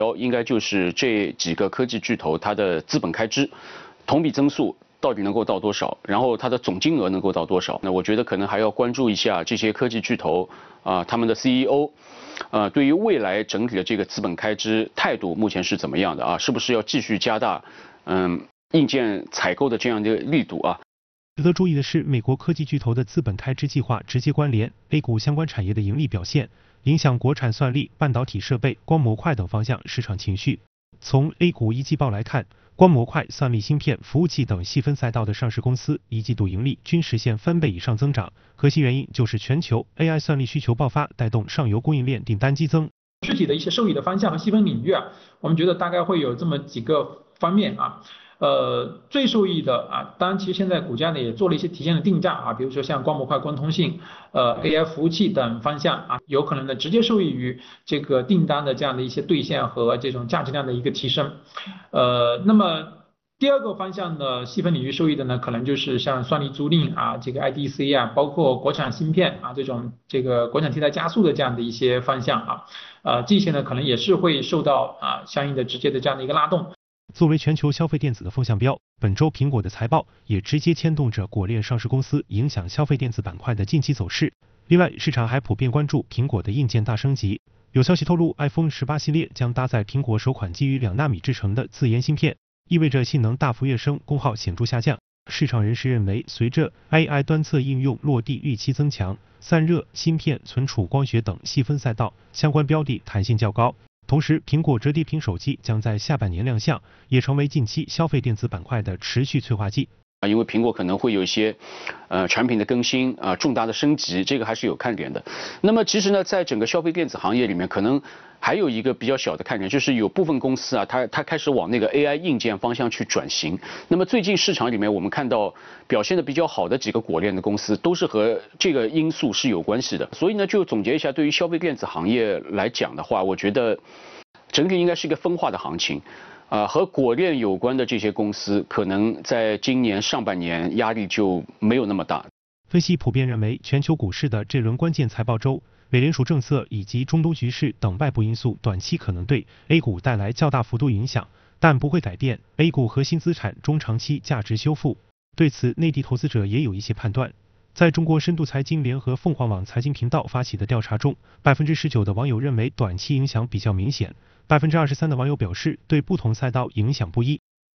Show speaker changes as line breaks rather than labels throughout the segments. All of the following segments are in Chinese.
应该就是这几个科技巨头它的资本开支同比增速到底能够到多少，然后它的总金额能够到多少。那我觉得可能还要关注一下这些科技巨头他们的 CEO。对于未来整体的这个资本开支态度目前是怎么样的是不是要继续加大硬件采购的这样的力度
值得注意的是，美国科技巨头的资本开支计划直接关联 A 股相关产业的盈利表现，影响国产算力、半导体设备、光模块等方向市场情绪。从 A 股一季报来看，光模块、算力芯片、服务器等细分赛道的上市公司一季度盈利均实现翻倍以上增长，核心原因就是全球 AI 算力需求爆发，带动上游供应链订单激增。
具体的一些受益的方向和细分领域我们觉得大概会有这么几个方面最受益的当然其实现在股价呢也做了一些提前的定价比如说像光模块、光通信、AI 服务器等方向有可能呢直接受益于这个订单的这样的一些兑现和这种价值量的一个提升。那么第二个方向呢，细分领域受益的呢，可能就是像算力租赁这个 IDC 包括国产芯片这种这个国产替代加速的这样的一些方向这些呢可能也是会受到相应的直接的这样的一个拉动。
作为全球消费电子的风向标，本周苹果的财报也直接牵动着果链上市公司影响消费电子板块的近期走势。另外，市场还普遍关注苹果的硬件大升级。有消息透露 ，iPhone 18系列将搭载苹果首款基于2纳米制成的自研芯片，意味着性能大幅跃升，功耗显著下降。市场人士认为，随着 AI 端侧应用落地预期增强，散热、芯片、存储、光学等细分赛道相关标的弹性较高。同时，苹果折叠屏手机将在下半年亮相，也成为近期消费电子板块的持续催化剂。
因为苹果可能会有一些产品的更新重大的升级，这个还是有看点的。那么其实呢，在整个消费电子行业里面，可能还有一个比较小的看点，就是有部分公司它开始往那个 AI 硬件方向去转型。那么最近市场里面我们看到表现的比较好的几个果链的公司，都是和这个因素是有关系的。所以呢，就总结一下，对于消费电子行业来讲的话，我觉得整体应该是一个分化的行情。和果链有关的这些公司，可能在今年上半年压力就没有那么大。
分析普遍认为，全球股市的这轮关键财报周，美联储政策以及中东局势等外部因素，短期可能对 A 股带来较大幅度影响，但不会改变 A 股核心资产中长期价值修复。对此，内地投资者也有一些判断。在中国深度财经联合凤凰网财经频道发起的调查中，19%的网友认为短期影响比较明显，23%的网友表示对不同赛道影响不一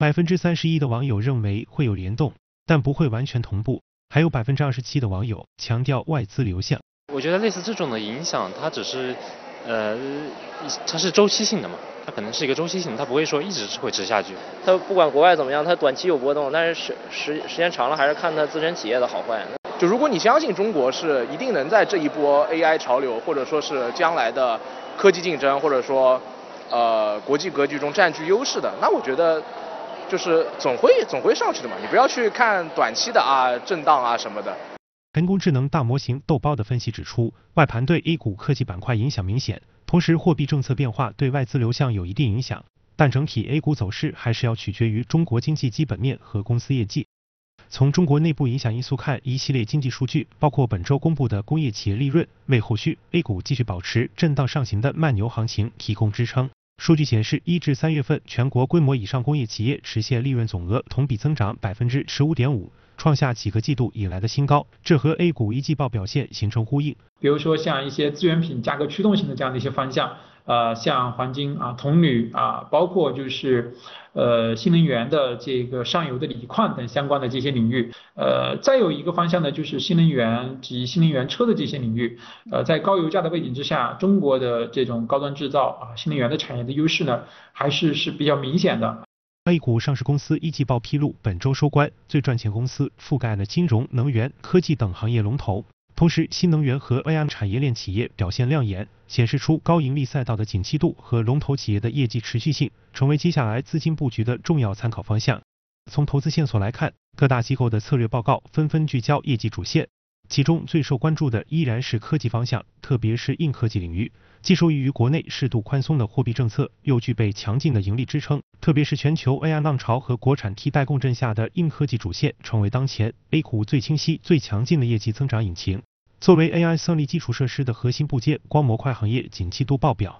，31%的网友认为会有联动，但不会完全同步，还有27%的网友强调外资流向。
我觉得类似这种的影响，它只是它是周期性的嘛，它可能是一个周期性，它不会说一直会持下去。
它不管国外怎么样，它短期有波动，但是时间长了还是看它自身企业的好坏。
就如果你相信中国是一定能在这一波 AI 潮流，或者说是将来的科技竞争，或者说国际格局中占据优势的，那我觉得就是总会上去的嘛。你不要去看短期的震荡什么的。
人工智能大模型豆包的分析指出，外盘对 A 股科技板块影响明显，同时货币政策变化对外资流向有一定影响，但整体 A 股走势还是要取决于中国经济基本面和公司业绩。从中国内部影响因素看，一系列经济数据，包括本周公布的工业企业利润，为后续 A 股继续保持震荡上行的慢牛行情提供支撑。数据显示，1至3月份全国规模以上工业企业实现利润总额同比增长15.5%，创下几个季度以来的新高，这和 A 股一季报表现形成呼应。
比如说像一些资源品价格驱动型的这样的一些方向，像黄金铜铝包括就是新能源的这个上游的锂矿等相关的这些领域。再有一个方向呢，就是新能源及新能源车的这些领域。在高油价的背景之下，中国的这种高端制造新能源的产业的优势呢，还是比较明显的。
A 股上市公司一季报披露，本周收官，最赚钱公司覆盖了金融、能源、科技等行业龙头。同时，新能源和 AI 产业链企业表现亮眼，显示出高盈利赛道的景气度和龙头企业的业绩持续性，成为接下来资金布局的重要参考方向。从投资线索来看，各大机构的策略报告纷纷聚焦业绩主线，其中最受关注的依然是科技方向，特别是硬科技领域。既受益于国内适度宽松的货币政策，又具备强劲的盈利支撑，特别是全球 AI 浪潮和国产替代共振下的硬科技主线，成为当前 A 股最清晰、最强劲的业绩增长引擎。作为 AI 算力基础设施的核心部件，光模块行业景气度爆表。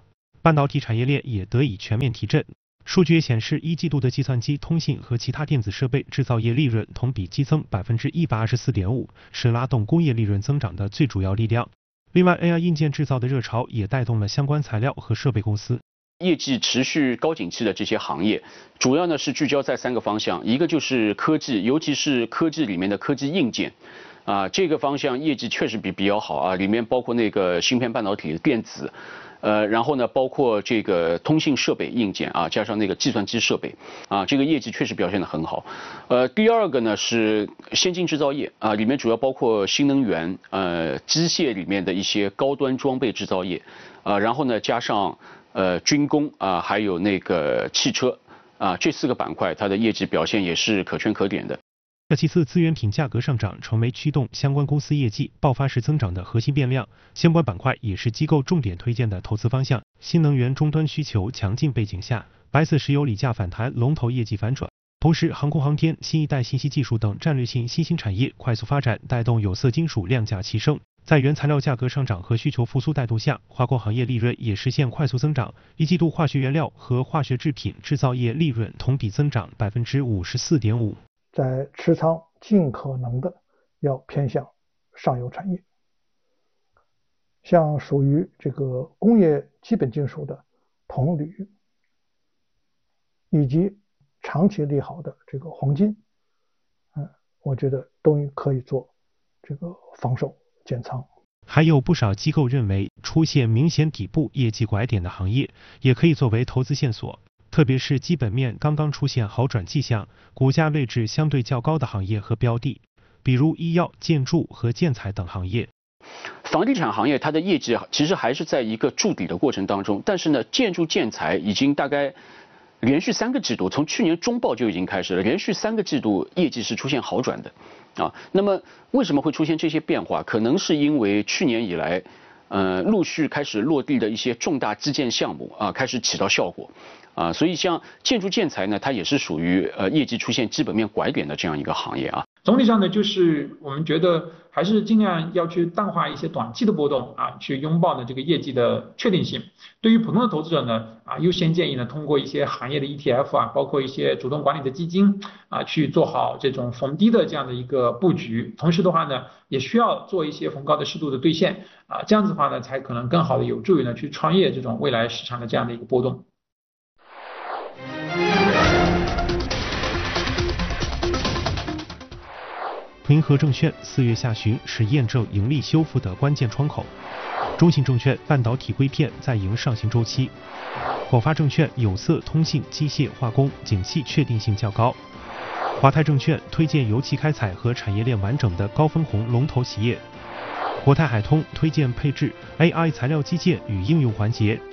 半导体产业链也得以全面提振。数据显示，1季度的计算机、通信和其他电子设备制造业利润同比激增124.5%，是拉动工业利润增长的最主要力量。另外 ，AI 硬件制造的热潮也带动了相关材料和设备公司。
业绩持续高景气的这些行业，主要呢是聚焦在3个方向，一个就是科技，尤其是科技里面的科技硬件。这个方向业绩确实比较好啊，里面包括那个芯片半导体的电子。然后呢，包括这个通信设备硬件啊，加上那个计算机设备啊，这个业绩确实表现得很好。第二个呢是先进制造业啊，里面主要包括新能源、机械里面的一些高端装备制造业然后呢加上军工啊，还有那个汽车啊，这4个板块它的业绩表现也是可圈可点的。
其次，资源品价格上涨成为驱动相关公司业绩爆发式增长的核心变量，相关板块也是机构重点推荐的投资方向。新能源终端需求强劲背景下，白色石油锂价反弹，龙头业绩反转。同时，航空航天、新一代信息技术等战略性新兴产业快速发展，带动有色金属量价齐升。在原材料价格上涨和需求复苏带动下，化工行业利润也实现快速增长。1季度化学原料和化学制品制造业利润同比增长54.5%。
在持仓尽可能的要偏向上游产业，像属于这个工业基本金属的铜、铝，以及长期利好的这个黄金，我觉得都可以做这个防守减仓。
还有不少机构认为，出现明显底部业绩拐点的行业，也可以作为投资线索。特别是基本面刚刚出现好转迹象，股价位置相对较高的行业和标的，比如医药、建筑和建材等行业。
房地产行业它的业绩其实还是在一个筑底的过程当中，但是呢，建筑建材已经大概连续3个季度，从去年中报就已经开始了，连续3个季度业绩是出现好转的那么为什么会出现这些变化？可能是因为去年以来陆续开始落地的一些重大基建项目开始起到效果所以像建筑建材呢，它也是属于业绩出现基本面拐点的这样一个行业啊。
总体上呢，就是我们觉得还是尽量要去淡化一些短期的波动去拥抱呢这个业绩的确定性。对于普通的投资者呢优先建议呢通过一些行业的 ETF 包括一些主动管理的基金去做好这种逢低的这样的一个布局。同时的话呢，也需要做一些逢高的适度的兑现这样子的话呢，才可能更好的有助于呢去穿越这种未来市场的这样的一个波动。
银河证券4月下旬是验证盈利修复的关键窗口。中信证券半导体硅片在迎上行周期。广发证券有色、通信、机械、化工景气确定性较高。华泰证券推荐油气开采和产业链完整的高分红龙头企业。国泰海通推荐配置 AI 材料基建与应用环节，